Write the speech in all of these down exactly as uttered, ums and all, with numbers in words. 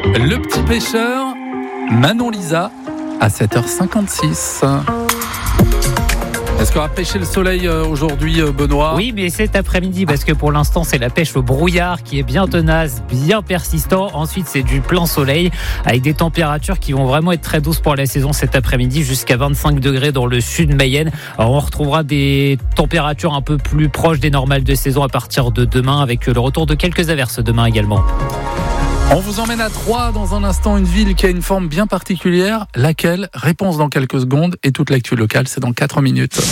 Le petit pêcheur, Manon Lisa, à sept heures cinquante-six. Est-ce qu'on va pêcher le soleil aujourd'hui, Benoît ? Oui, mais cet après-midi, parce que pour l'instant, c'est la pêche au brouillard qui est bien tenace, bien persistant. Ensuite, c'est du plein soleil avec des températures qui vont vraiment être très douces pour la saison cet après-midi, jusqu'à vingt-cinq degrés dans le sud Mayenne. Alors, on retrouvera des températures un peu plus proches des normales de saison à partir de demain, avec le retour de quelques averses demain également. On vous emmène à Troyes dans un instant, une ville qui a une forme bien particulière. Laquelle ? Réponse dans quelques secondes et toute l'actu locale, c'est dans quatre minutes.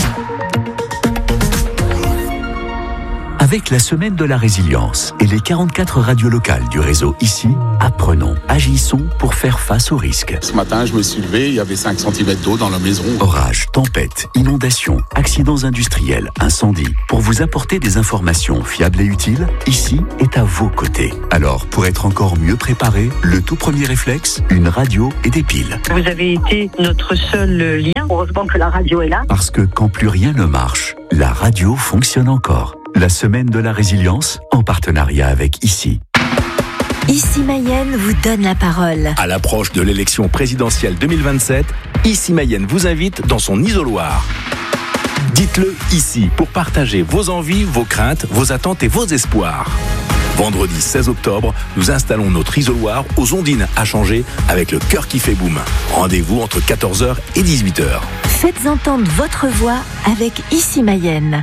Avec la semaine de la résilience et les quarante-quatre radios locales du réseau Ici, apprenons, agissons pour faire face aux risques. Ce matin, je me suis levé, il y avait cinq centimètres d'eau dans la maison. Orages, tempêtes, inondations, accidents industriels, incendies. Pour vous apporter des informations fiables et utiles, Ici est à vos côtés. Alors, pour être encore mieux préparé, le tout premier réflexe, une radio et des piles. Vous avez été notre seul lien. Heureusement que la radio est là. Parce que quand plus rien ne marche, la radio fonctionne encore. La semaine de la résilience, en partenariat avec Ici. Ici Mayenne vous donne la parole. À l'approche de l'élection présidentielle deux mille vingt-sept, Ici Mayenne vous invite dans son isoloir. Dites-le ici pour partager vos envies, vos craintes, vos attentes et vos espoirs. Vendredi seize octobre, nous installons notre isoloir aux Ondines à Changer avec le cœur qui fait boum. Rendez-vous entre quatorze heures et dix-huit heures. Faites entendre votre voix avec Ici Mayenne.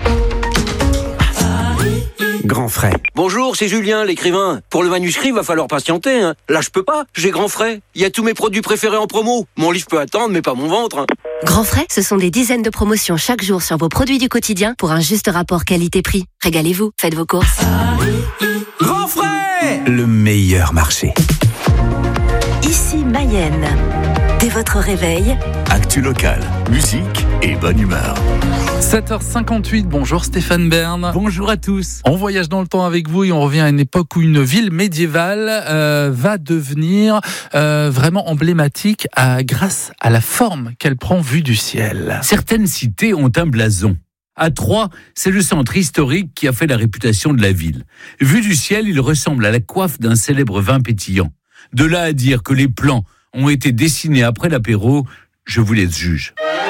Grand frais. Bonjour, c'est Julien, l'écrivain. Pour le manuscrit, va falloir patienter. Hein. Là, je peux pas. J'ai Grand frais. Il y a tous mes produits préférés en promo. Mon livre peut attendre, mais pas mon ventre. Hein. Grand frais, ce sont des dizaines de promotions chaque jour sur vos produits du quotidien pour un juste rapport qualité-prix. Régalez-vous, faites vos courses. Grand frais, le meilleur marché. Ici Mayenne. Dès votre réveil, actu locale, musique et bonne humeur. sept heures cinquante-huit, bonjour Stéphane Bern. Bonjour à tous. On voyage dans le temps avec vous et on revient à une époque où une ville médiévale euh, va devenir euh, vraiment emblématique à, grâce à la forme qu'elle prend vue du ciel. Certaines cités ont un blason. À Troyes, c'est le centre historique qui a fait la réputation de la ville. Vu du ciel, il ressemble à la coiffe d'un célèbre vin pétillant. De là à dire que les plans ont été dessinés après l'apéro, je vous laisse juge.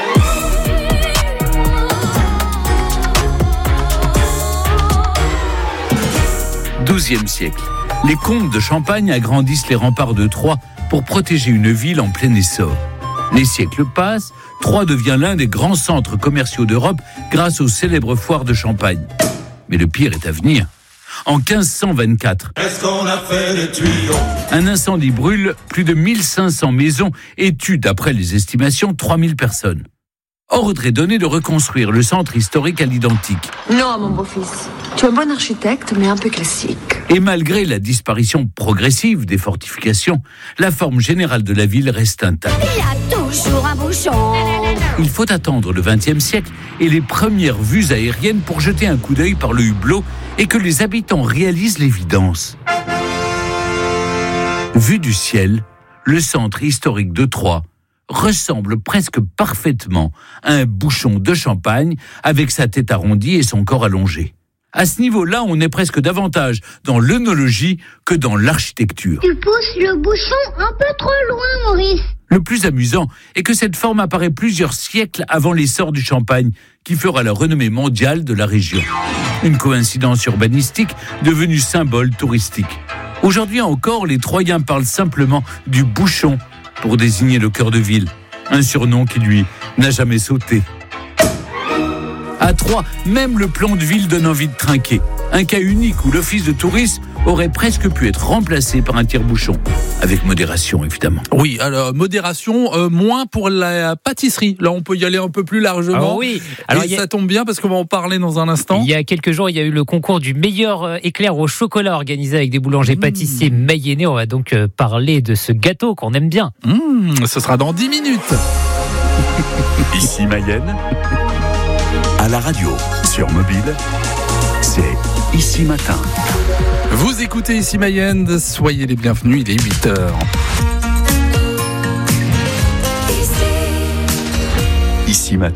douzième siècle. Les comtes de Champagne agrandissent les remparts de Troyes pour protéger une ville en plein essor. Les siècles passent, Troyes devient l'un des grands centres commerciaux d'Europe grâce aux célèbres foires de Champagne. Mais le pire est à venir. En quinze cent vingt-quatre, Est-ce qu'on a fait les tuyaux ? Un incendie brûle plus de mille cinq cents maisons et tue, d'après les estimations, trois mille personnes. Ordre est donné de reconstruire le centre historique à l'identique. Non, mon beau-fils. Tu es un bon architecte, mais un peu classique. Et malgré la disparition progressive des fortifications, la forme générale de la ville reste intacte. Il y a toujours un bouchon. Il faut attendre le vingtième siècle et les premières vues aériennes pour jeter un coup d'œil par le hublot et que les habitants réalisent l'évidence. Vu du ciel, le centre historique de Troyes ressemble presque parfaitement à un bouchon de champagne avec sa tête arrondie et son corps allongé. À ce niveau-là, on est presque davantage dans l'œnologie que dans l'architecture. Tu pousses le bouchon un peu trop loin, Maurice. Le plus amusant est que cette forme apparaît plusieurs siècles avant l'essor du champagne, qui fera la renommée mondiale de la région. Une coïncidence urbanistique devenue symbole touristique. Aujourd'hui encore, les Troyens parlent simplement du bouchon pour désigner le cœur de ville, un surnom qui, lui, n'a jamais sauté. À Troyes, même le plan de ville donne envie de trinquer. Un cas unique où l'office de tourisme aurait presque pu être remplacé par un tire-bouchon. Avec modération, évidemment. Oui, alors modération, euh, moins pour la pâtisserie. Là, on peut y aller un peu plus largement. Ah oui. Alors, et y a... ça tombe bien parce qu'on va en parler dans un instant. Il y a quelques jours, il y a eu le concours du meilleur éclair au chocolat organisé avec des boulangers pâtissiers mmh. mayennais. On va donc parler de ce gâteau qu'on aime bien. Mmh, ce sera dans dix minutes. Ici Mayenne, à la radio, sur mobile, c'est Ici Matin. Vous écoutez Ici Mayenne, soyez les bienvenus, il est huit heures. Ici Matin,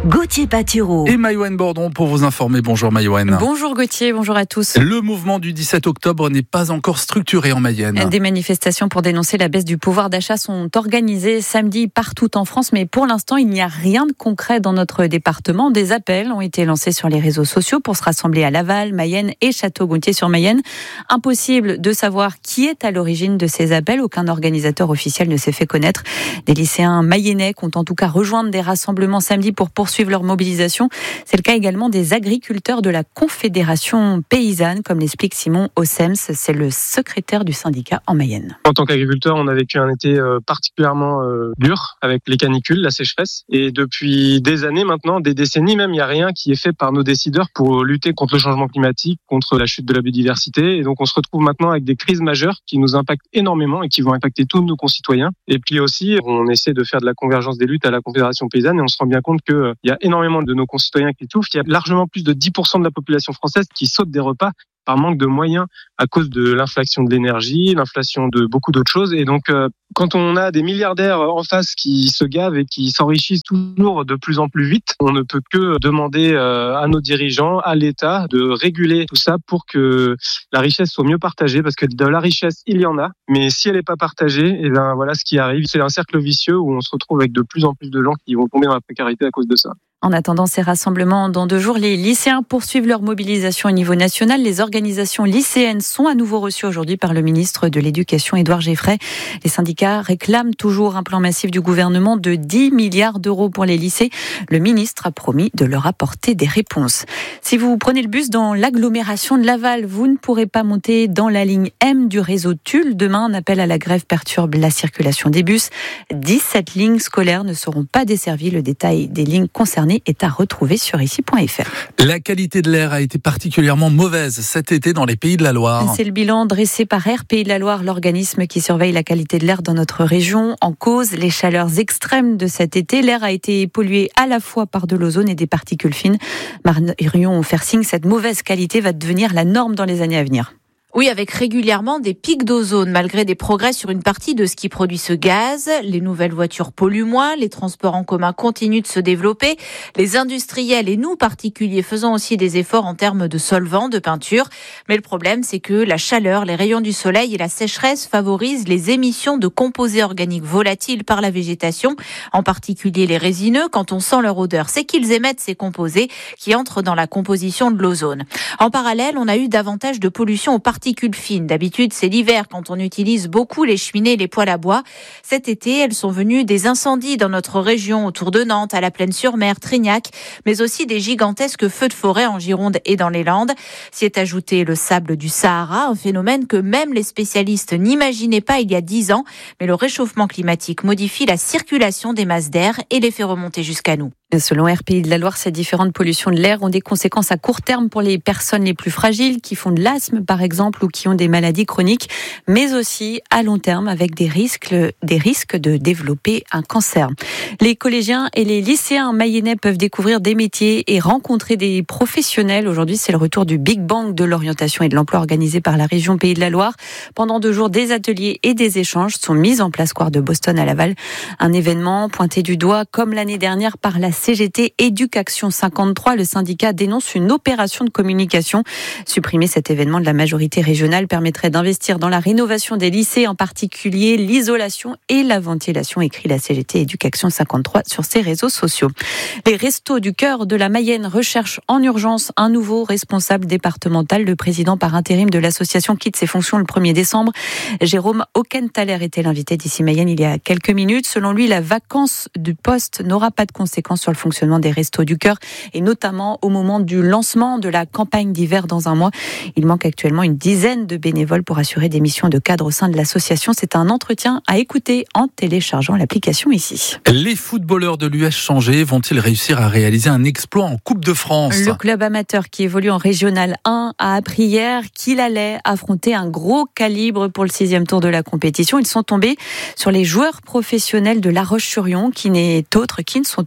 Gauthier Patureau. Et Maïwenn Bordon pour vous informer. Bonjour Maïwenn. Bonjour Gauthier, bonjour à tous. Le mouvement du dix-sept octobre n'est pas encore structuré en Mayenne. Des manifestations pour dénoncer la baisse du pouvoir d'achat sont organisées samedi partout en France, mais pour l'instant, il n'y a rien de concret dans notre département. Des appels ont été lancés sur les réseaux sociaux pour se rassembler à Laval, Mayenne et Château-Gontier-sur-Mayenne. Impossible de savoir qui est à l'origine de ces appels. Aucun organisateur officiel ne s'est fait connaître. Des lycéens mayennais comptent en tout cas rejoindre des rassemblements samedi pour poursuivre leur mobilisation. C'est le cas également des agriculteurs de la Confédération paysanne, comme l'explique Simon Ossems, c'est le secrétaire du syndicat en Mayenne. En tant qu'agriculteur, on a vécu un été particulièrement dur avec les canicules, la sécheresse. Et depuis des années maintenant, des décennies même, il n'y a rien qui est fait par nos décideurs pour lutter contre le changement climatique, contre la chute de la biodiversité. Et donc on se retrouve maintenant avec des crises majeures qui nous impactent énormément et qui vont impacter tous nos concitoyens. Et puis aussi, on essaie de faire de la convergence des luttes à la Confédération paysanne et on se rend bien compte qu'il y a énormément de nos concitoyens qui souffrent. Il y a largement plus de dix pour cent de la population française qui saute des repas par manque de moyens à cause de l'inflation de l'énergie, l'inflation de beaucoup d'autres choses. Et donc, euh, quand on a des milliardaires en face qui se gavent et qui s'enrichissent toujours de plus en plus vite, on ne peut que demander euh, à nos dirigeants, à l'État, de réguler tout ça pour que la richesse soit mieux partagée. Parce que de la richesse, il y en a. Mais si elle n'est pas partagée, et ben voilà ce qui arrive. C'est un cercle vicieux où on se retrouve avec de plus en plus de gens qui vont tomber dans la précarité à cause de ça. En attendant ces rassemblements dans deux jours, les lycéens poursuivent leur mobilisation au niveau national. Les organisations lycéennes sont à nouveau reçues aujourd'hui par le ministre de l'Éducation, Édouard Geffray. Les syndicats réclament toujours un plan massif du gouvernement de dix milliards d'euros pour les lycées. Le ministre a promis de leur apporter des réponses. Si vous prenez le bus dans l'agglomération de Laval, vous ne pourrez pas monter dans la ligne M du réseau Tulle. Demain, un appel à la grève perturbe la circulation des bus. dix-sept lignes scolaires ne seront pas desservies. Le détail des lignes concernées est à retrouver sur ici point f r. La qualité de l'air a été particulièrement mauvaise cet été dans les Pays de la Loire. C'est le bilan dressé par Air Pays de la Loire, l'organisme qui surveille la qualité de l'air dans notre région. En cause, les chaleurs extrêmes de cet été. L'air a été pollué à la fois par de l'ozone et des particules fines. Marion Fersing, cette mauvaise qualité va devenir la norme dans les années à venir. Oui, avec régulièrement des pics d'ozone, malgré des progrès sur une partie de ce qui produit ce gaz. Les nouvelles voitures polluent moins, les transports en commun continuent de se développer. Les industriels et nous, particuliers, faisons aussi des efforts en termes de solvants, de peinture. Mais le problème, c'est que la chaleur, les rayons du soleil et la sécheresse favorisent les émissions de composés organiques volatiles par la végétation, en particulier les résineux. Quand on sent leur odeur, c'est qu'ils émettent ces composés qui entrent dans la composition de l'ozone. En parallèle, on a eu davantage de pollution aux particules fines. D'habitude, c'est l'hiver quand on utilise beaucoup les cheminées et les poêles à bois. Cet été, elles sont venues des incendies dans notre région, autour de Nantes, à la Plaine-sur-Mer, Trignac, mais aussi des gigantesques feux de forêt en Gironde et dans les Landes. S'y est ajouté le sable du Sahara, un phénomène que même les spécialistes n'imaginaient pas il y a dix ans. Mais le réchauffement climatique modifie la circulation des masses d'air et les fait remonter jusqu'à nous. Selon Air Pays de la Loire, ces différentes pollutions de l'air ont des conséquences à court terme pour les personnes les plus fragiles, qui font de l'asthme par exemple ou qui ont des maladies chroniques, mais aussi à long terme avec des risques, des risques de développer un cancer. Les collégiens et les lycéens mayennais peuvent découvrir des métiers et rencontrer des professionnels. Aujourd'hui, c'est le retour du Big Bang de l'orientation et de l'emploi organisé par la région Pays de la Loire. Pendant deux jours, des ateliers et des échanges sont mis en place square de Boston à Laval. Un événement pointé du doigt comme l'année dernière par la C G T Éducation cinquante-trois, le syndicat dénonce une opération de communication. Supprimer cet événement de la majorité régionale permettrait d'investir dans la rénovation des lycées, en particulier l'isolation et la ventilation, écrit la C G T Éducation cinquante-trois sur ses réseaux sociaux. Les Restos du Cœur de la Mayenne recherchent en urgence un nouveau responsable départemental. Le président par intérim de l'association quitte ses fonctions le premier décembre. Jérôme Aucenthaler était l'invité d'Ici Mayenne il y a quelques minutes. Selon lui, la vacance du poste n'aura pas de conséquences sur le fonctionnement des Restos du Cœur et notamment au moment du lancement de la campagne d'hiver dans un mois. Il manque actuellement une dizaine de bénévoles pour assurer des missions de cadre au sein de l'association. C'est un entretien à écouter en téléchargeant l'application ici. Les footballeurs de l'U S Changé vont-ils réussir à réaliser un exploit en Coupe de France ? Le club amateur qui évolue en Régional un a appris hier qu'il allait affronter un gros calibre pour le sixième tour de la compétition. Ils sont tombés sur les joueurs professionnels de La Roche-sur-Yon qui n'est autre, qui ne sont autres que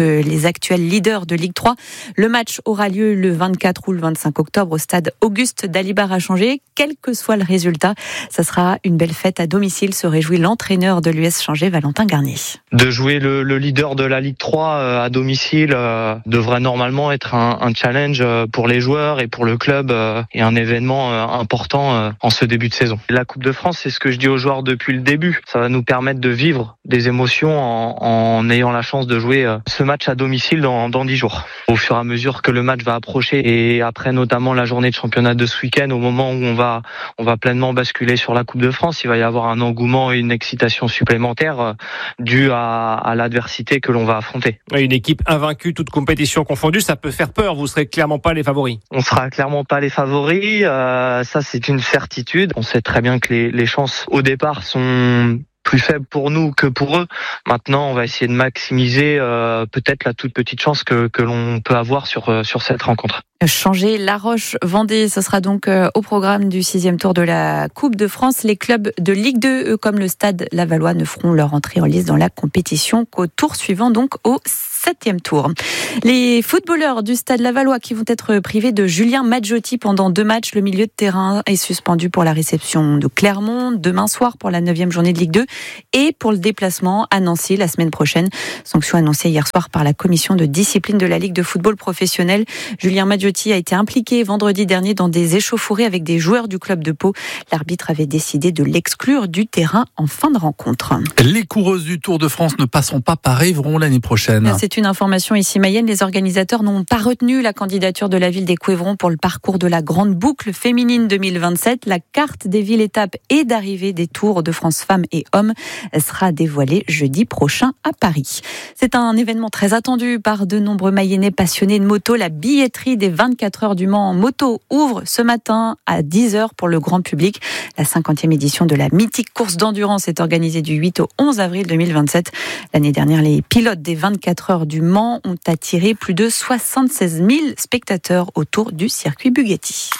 les actuels leaders de Ligue trois. Le match aura lieu le vingt-quatre ou le vingt-cinq octobre au stade Auguste Dalibard à Changé. Quel que soit le résultat, ça sera une belle fête à domicile, se réjouit l'entraîneur de l'U S Changé, Valentin Garnier. De jouer le, le leader de la Ligue trois euh, à domicile euh, devrait normalement être un, un challenge euh, pour les joueurs et pour le club euh, et un événement euh, important euh, en ce début de saison. La Coupe de France, c'est ce que je dis aux joueurs depuis le début. Ça va nous permettre de vivre des émotions en, en ayant la chance de jouer euh, ce match à domicile dans, dans dix jours. Au fur et à mesure que le match va approcher et après notamment la journée de championnat de ce week-end, au moment où on va, on va pleinement basculer sur la Coupe de France, il va y avoir un engouement et une excitation supplémentaire euh, due à, à l'adversité que l'on va affronter. Une équipe invaincue, toute compétition confondue, ça peut faire peur. Vous serez clairement pas les favoris. On sera clairement pas les favoris. Euh, ça, c'est une certitude. On sait très bien que les, les chances au départ sont plus faible pour nous que pour eux. Maintenant, on va essayer de maximiser euh, peut-être la toute petite chance que, que l'on peut avoir sur, euh, sur cette rencontre. Changer La Roche-Vendée, ce sera donc au programme du sixième tour de la Coupe de France. Les clubs de Ligue deux, eux, comme le Stade Lavallois, ne feront leur entrée en lice dans la compétition qu'au tour suivant, donc au septième tour. Les footballeurs du Stade Lavallois qui vont être privés de Julien Maggiotti pendant deux matchs. Le milieu de terrain est suspendu pour la réception de Clermont demain soir pour la neuvième journée de Ligue deux et pour le déplacement à Nancy la semaine prochaine. Sanction annoncée hier soir par la commission de discipline de la Ligue de football professionnel. Julien Maggiotti a été impliqué vendredi dernier dans des échauffourées avec des joueurs du club de Pau. L'arbitre avait décidé de l'exclure du terrain en fin de rencontre. Les coureuses du Tour de France ne passeront pas par Évron l'année prochaine. C'est une information ici Mayenne. Les organisateurs n'ont pas retenu la candidature de la ville d'Écouévron pour le parcours de la Grande Boucle féminine deux mille vingt-sept. La carte des villes étapes et d'arrivée des Tours de France femmes et hommes sera dévoilée jeudi prochain à Paris. C'est un événement très attendu par de nombreux Mayennais passionnés de moto. La billetterie des vingt-quatre heures du Mans en moto ouvre ce matin à dix heures pour le grand public. La cinquantième édition de la mythique course d'endurance est organisée du huit au onze avril deux mille vingt-sept. L'année dernière, les pilotes des vingt-quatre heures du Mans ont attiré plus de soixante-seize mille spectateurs autour du circuit Bugatti.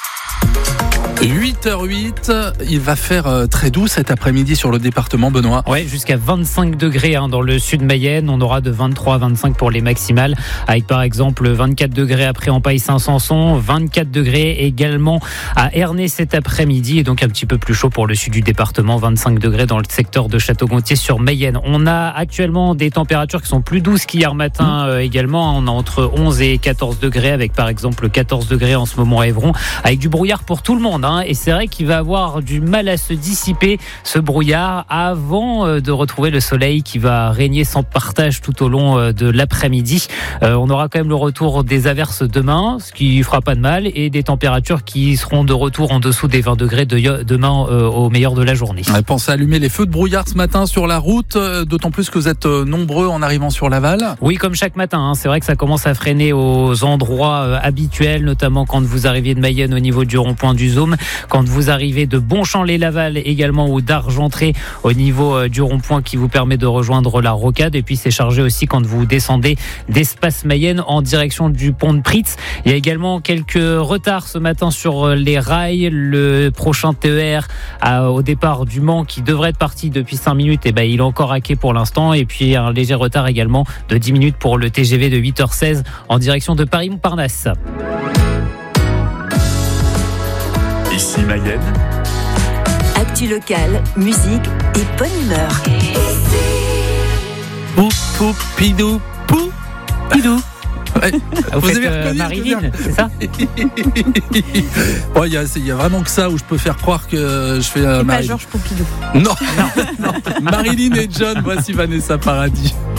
huit heures huit, il va faire très doux cet après-midi sur le département, Benoît. Ouais, jusqu'à vingt-cinq degrés hein, dans le sud Mayenne. On aura de vingt-trois à vingt-cinq pour les maximales, avec par exemple vingt-quatre degrés après en Paille-Saint-Sanson, vingt-quatre degrés également à Ernée cet après-midi, et donc un petit peu plus chaud pour le sud du département, vingt-cinq degrés dans le secteur de Château-Gontier sur Mayenne. On a actuellement des températures qui sont plus douces qu'hier matin euh, également. On a entre onze et quatorze degrés, avec par exemple quatorze degrés en ce moment à Évron, avec du brouillard pour tout le monde. Hein, et c'est vrai qu'il va avoir du mal à se dissiper ce brouillard avant euh, de retrouver le soleil qui va régner sans partage tout au long euh, de l'après-midi. Euh, on aura quand même le retour des averses demain, ce qui fera pas de mal, et des températures qui seront de retour en dessous des vingt degrés de, demain euh, au meilleur de la journée. Ouais, pensez à allumer les feux de brouillard ce matin sur la route, euh, d'autant plus que vous êtes euh, nombreux en arrivant sur Laval. Oui, comme chaque matin, hein, c'est vrai que ça commence à freiner aux endroits euh, habituels, notamment quand vous arrivez de Mayenne au niveau du rond-point du Zoom, quand vous arrivez de Bonchamp-les-Laval également ou d'Argentré au niveau euh, du rond-point qui vous permet de rejoindre la Rocade, et puis c'est chargé aussi quand vous descendez d'Espace Mayenne en direction du pont de Pritz. Il y a également quelques retards ce matin sur les rails. Le prochain T E R à, au départ du Mans qui devrait être parti depuis cinq minutes, et ben, il est encore à quai pour l'instant, et puis un léger retard également de dix minutes pour le T G V de huit heures seize en direction de Paris-Montparnasse. Ici Mayenne. Actu locale, musique et bonne humeur. Pou, pou, pidou, pou, pidou. Ouais. Vous, vous avez euh, reconnu Marilyn, c'est ça? Il oh, y, y a vraiment que ça où je peux faire croire que je fais euh, Marilyn. Pas Georges Pompidou. Non, non, non. Marilyn et John, voici Vanessa Paradis.